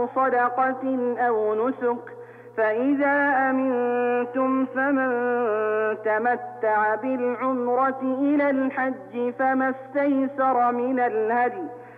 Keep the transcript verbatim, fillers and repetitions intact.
صدقة أو نسك، فإذا أمنتم فمن تمتع بالعمرة إلى الحج فما استيسر من الهدي،